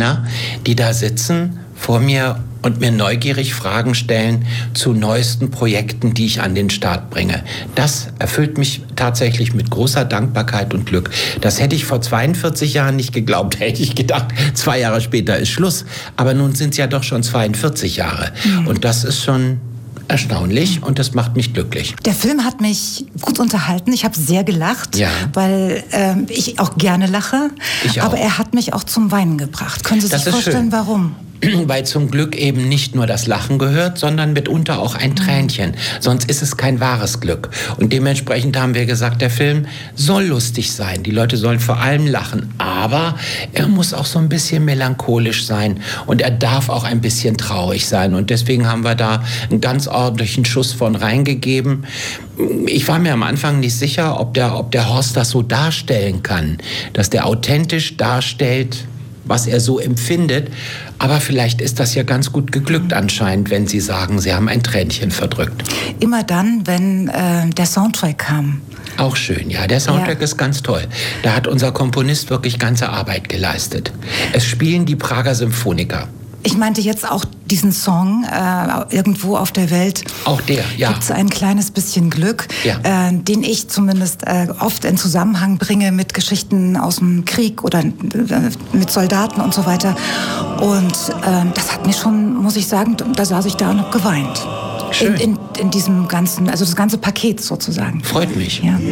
Männer, die da sitzen vor mir und mir neugierig Fragen stellen zu neuesten Projekten, die ich an den Start bringe. Das erfüllt mich tatsächlich mit großer Dankbarkeit und Glück. Das hätte ich vor 42 Jahren nicht geglaubt. Hätte ich gedacht, 2 Jahre später ist Schluss. Aber nun sind es ja doch schon 42 Jahre. Und das ist schon erstaunlich und das macht mich glücklich. Der Film hat mich gut unterhalten. Ich habe sehr gelacht, ja, weil ich auch gerne lache. Ich auch. Aber er hat mich auch zum Weinen gebracht. Können Sie sich vorstellen, warum? Weil zum Glück eben nicht nur das Lachen gehört, sondern mitunter auch ein Tränchen. Sonst ist es kein wahres Glück. Und dementsprechend haben wir gesagt, der Film soll lustig sein. Die Leute sollen vor allem lachen. Aber er muss auch so ein bisschen melancholisch sein. Und er darf auch ein bisschen traurig sein. Und deswegen haben wir da einen ganz ordentlichen Schuss von reingegeben. Ich war mir am Anfang nicht sicher, ob der Horst das so darstellen kann. Dass der authentisch darstellt, was er so empfindet. Aber vielleicht ist das ja ganz gut geglückt anscheinend, wenn Sie sagen, Sie haben ein Tränchen verdrückt. Immer dann, wenn der Soundtrack kam. Auch schön, ja. Der Soundtrack ist ganz toll. Da hat unser Komponist wirklich ganze Arbeit geleistet. Es spielen die Prager Symphoniker. Ich meinte jetzt auch diesen Song, irgendwo auf der Welt. Auch der, ja. Gibt es ein kleines bisschen Glück, ja, den ich zumindest oft in Zusammenhang bringe mit Geschichten aus dem Krieg oder mit Soldaten und so weiter. Und das hat mir schon, muss ich sagen, da saß ich da und hab geweint. Schön. In diesem ganzen, also das ganze Paket sozusagen. Freut mich. Ja.